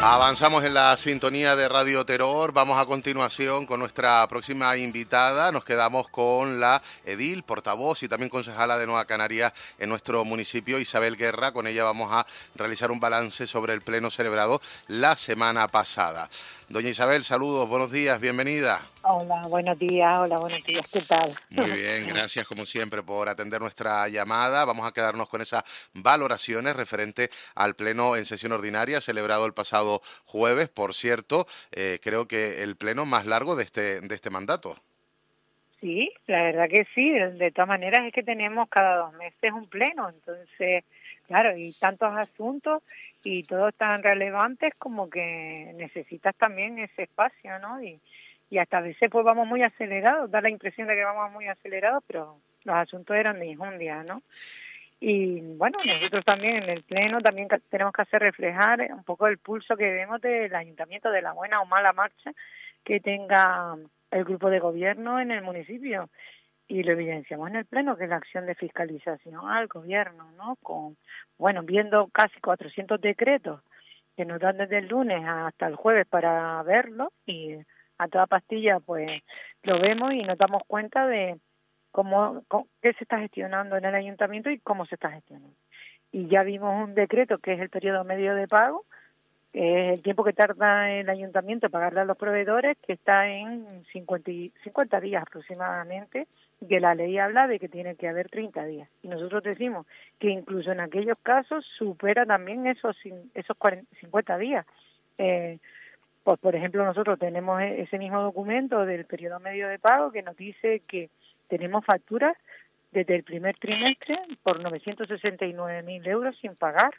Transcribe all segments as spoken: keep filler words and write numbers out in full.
Avanzamos en la sintonía de Radio Terror. Vamos a continuación con nuestra próxima invitada. Nos quedamos con la edil, portavoz y también concejala de Nueva Canarias en nuestro municipio, Isabel Guerra. Con ella vamos a realizar un balance sobre el pleno celebrado la semana pasada. Doña Isabel, saludos, buenos días, bienvenida. Hola, buenos días, hola, buenos días, ¿qué tal? Muy bien, gracias como siempre por atender nuestra llamada. Vamos a quedarnos con esas valoraciones referente al pleno en sesión ordinaria celebrado el pasado jueves. Por cierto, eh, creo que el pleno más largo de este, de este mandato. Sí, la verdad que sí, de todas maneras es que tenemos cada dos meses un pleno, entonces, claro, y tantos asuntos y todos tan relevantes como que necesitas también ese espacio, ¿no? Y, y hasta a veces pues vamos muy acelerados, da la impresión de que vamos muy acelerados, pero los asuntos eran de enjundia, ¿no? Y bueno, nosotros también en el pleno también tenemos que hacer reflejar un poco el pulso que vemos del ayuntamiento, de la buena o mala marcha que tenga el grupo de gobierno en el municipio. Y lo evidenciamos en el pleno, que es la acción de fiscalización al gobierno, ¿no? Con, bueno, viendo casi cuatrocientos decretos que nos dan desde el lunes hasta el jueves para verlo, y a toda pastilla pues lo vemos y nos damos cuenta de cómo, cómo qué se está gestionando en el ayuntamiento y cómo se está gestionando. Y ya vimos un decreto que es el periodo medio de pago, que es el tiempo que tarda el ayuntamiento en pagarle a los proveedores, que está en cincuenta, cincuenta días aproximadamente, que la ley habla de que tiene que haber treinta días. Y nosotros decimos que incluso en aquellos casos supera también esos, esos cuarenta, cincuenta días. Eh, pues por ejemplo, nosotros tenemos ese mismo documento del periodo medio de pago que nos dice que tenemos facturas desde el primer trimestre por novecientos sesenta y nueve mil euros sin pagar,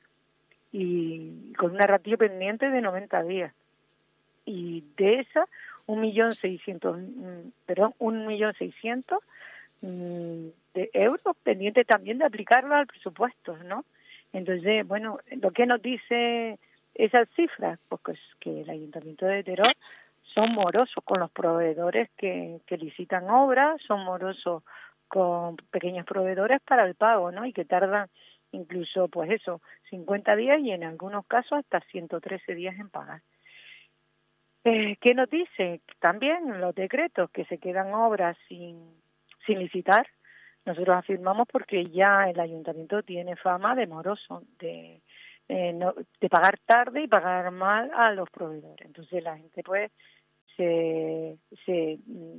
y con una ratio pendiente de noventa días. Y de esa, un millón seiscientos, perdón, un millón seiscientos de euros pendientes también de aplicarlo al presupuesto, ¿no? Entonces, bueno, lo que nos dice esas cifras, pues que el Ayuntamiento de Teror son morosos con los proveedores que, que licitan obras, son morosos con pequeños proveedores para el pago, ¿no? Y que tardan incluso, pues eso, cincuenta días y en algunos casos hasta ciento trece días en pagar. Eh, ¿Qué nos dice? También los decretos, que se quedan obras sin, sin licitar. Nosotros afirmamos porque ya el ayuntamiento tiene fama de moroso, de, eh, no, de pagar tarde y pagar mal a los proveedores. Entonces la gente pues se... se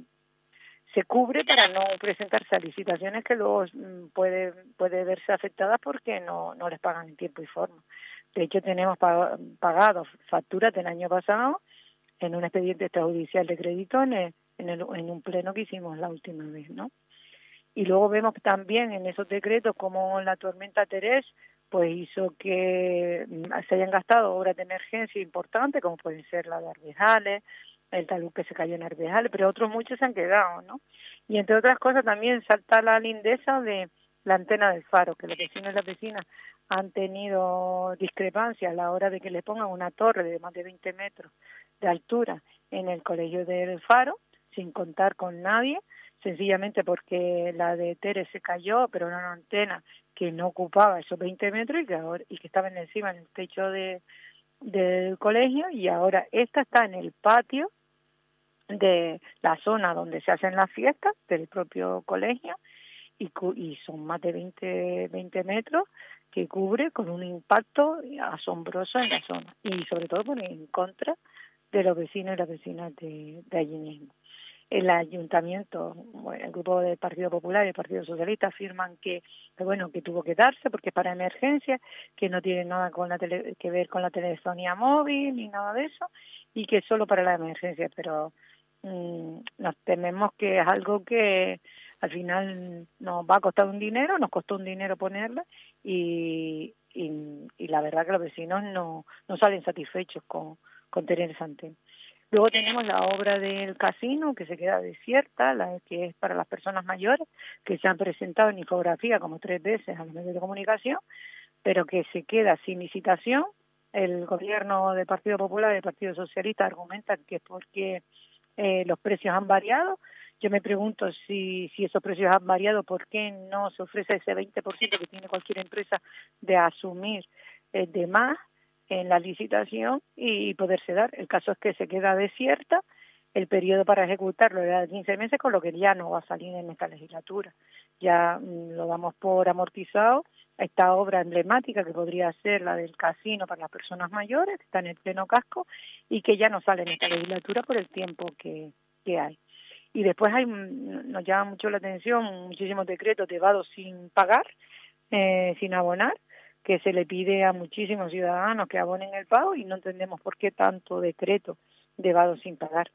se cubre para no presentarse a licitaciones que luego puede, puede verse afectadas porque no, no les pagan en tiempo y forma. De hecho, tenemos pagado facturas del año pasado en un expediente extrajudicial de crédito en, el, en, el, en un pleno que hicimos la última vez, ¿no? Y luego vemos también en esos decretos como la tormenta Terés pues hizo que se hayan gastado obras de emergencia importantes, como pueden ser la de Arvejales, el talud que se cayó en Arvejales, pero otros muchos se han quedado, ¿no? Y entre otras cosas también salta la lindeza de la antena del faro, que los vecinos y las vecinas han tenido discrepancias a la hora de que le pongan una torre de más de veinte metros de altura en el colegio del faro, sin contar con nadie, sencillamente porque la de Tere se cayó, pero era una antena que no ocupaba esos veinte metros y que, ahora, y que estaba encima en el techo de, del colegio, y ahora esta está en el patio de la zona donde se hacen las fiestas del propio colegio, y, y son más de veinte, veinte metros que cubre con un impacto asombroso en la zona, y sobre todo por en contra de los vecinos y las vecinas de, de allí mismo. El ayuntamiento, bueno, el grupo del Partido Popular y el Partido Socialista afirman que, que bueno, que tuvo que darse porque es para emergencia, que no tiene nada con la tele, que ver con la telefonía móvil ni nada de eso, y que es solo para la emergencia, pero mmm, nos tememos que es algo que al final nos va a costar un dinero, nos costó un dinero ponerla, y, y, y la verdad que los vecinos no, no salen satisfechos con, con tener esa antena. Luego tenemos la obra del casino, que se queda desierta, la que es para las personas mayores, que se han presentado en infografía como tres veces a los medios de comunicación, pero que se queda sin licitación. El gobierno del Partido Popular y del Partido Socialista argumentan que es porque eh, los precios han variado. Yo me pregunto si, si esos precios han variado, ¿por qué no se ofrece ese veinte por ciento que tiene cualquier empresa de asumir eh, de más? en la licitación y poderse dar. El caso es que se queda desierta, el periodo para ejecutarlo era de quince meses, con lo que ya no va a salir en esta legislatura. Ya mmm, lo damos por amortizado. Esta obra emblemática que podría ser la del casino para las personas mayores, que está en el pleno casco, y que ya no sale en esta legislatura por el tiempo que, que hay. Y después hay, nos llama mucho la atención muchísimos decretos de vado sin pagar, eh, sin abonar, que se le pide a muchísimos ciudadanos que abonen el pago y no entendemos por qué tanto decreto de vado sin pagar.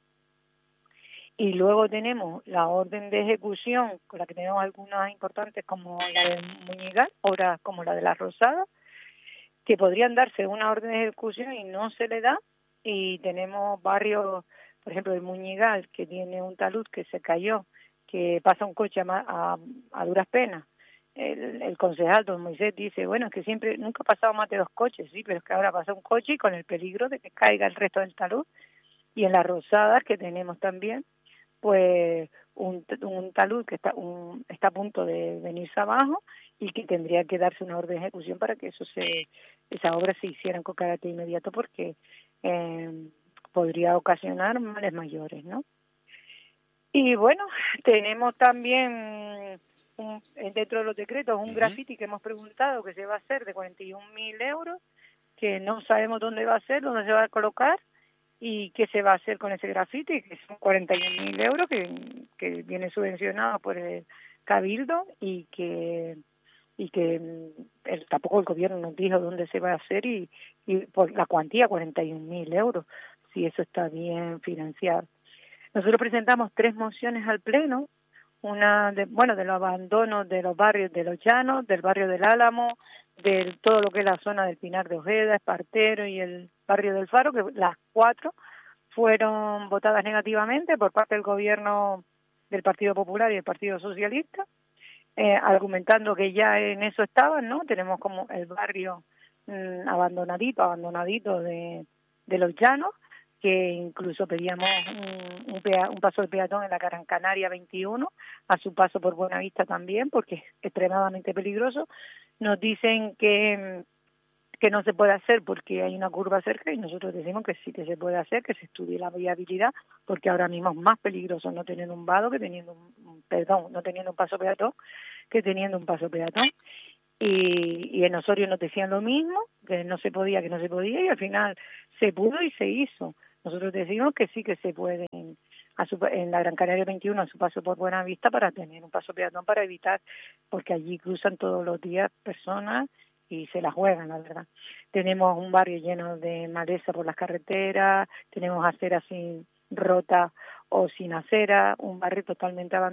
Y luego tenemos la orden de ejecución, con la que tenemos algunas importantes como la de Muñigal, obras como la de La Rosada, que podrían darse una orden de ejecución y no se le da. Y tenemos barrios, por ejemplo, el Muñigal, que tiene un talud que se cayó, que pasa un coche a, a, a duras penas. El, el concejal, don Moisés, dice, bueno, es que siempre, nunca ha pasado más de dos coches, sí, pero es que ahora pasa un coche y con el peligro de que caiga el resto del talud. Y en Las Rosadas, que tenemos también, pues un, un talud que está, un, está a punto de venirse abajo y que tendría que darse una orden de ejecución para que eso se, esa obra se hiciera con carácter inmediato, porque eh, podría ocasionar males mayores, ¿no? Y bueno, tenemos también un, dentro de los decretos un graffiti que hemos preguntado que se va a hacer de cuarenta y un mil euros, que no sabemos dónde va a ser, dónde se va a colocar y qué se va a hacer con ese grafiti, que son cuarenta y un mil euros que, que viene subvencionado por el Cabildo y que y que el, tampoco el gobierno nos dijo dónde se va a hacer y, y por la cuantía, cuarenta y un mil euros, si eso está bien financiado. Nosotros presentamos tres mociones al Pleno, una de, bueno, de los abandonos de los barrios de Los Llanos, del barrio del Álamo, de todo lo que es la zona del Pinar de Ojeda, Espartero y el barrio del Faro, que las cuatro fueron votadas negativamente por parte del gobierno del Partido Popular y el Partido Socialista, eh, argumentando que ya en eso estaban, ¿no? Tenemos como el barrio mmm, abandonadito, abandonadito de, de Los Llanos, que incluso pedíamos un, un, pea, un paso de peatón en la Gran Canaria veintiuno, a su paso por Buenavista también, porque es extremadamente peligroso. Nos dicen que, que no se puede hacer porque hay una curva cerca, y nosotros decimos que sí que se puede hacer, que se estudie la viabilidad, porque ahora mismo es más peligroso no teniendo un vado que teniendo un, perdón, no teniendo un paso peatón que teniendo un paso peatón. Y, y en Osorio nos decían lo mismo, que no se podía, que no se podía, y al final se pudo y se hizo. Nosotros decimos que sí que se puede en, a su, en la Gran Canaria veintiuno, a su paso por Buenavista, para tener un paso peatón, para evitar, porque allí cruzan todos los días personas y se la juegan, la verdad. Tenemos un barrio lleno de maleza por las carreteras, tenemos aceras sin rota o sin acera, un barrio totalmente abandonado.